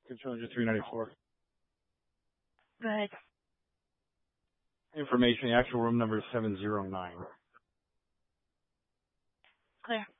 Controller 394. Go ahead. Information, the actual room number is 709. Clear.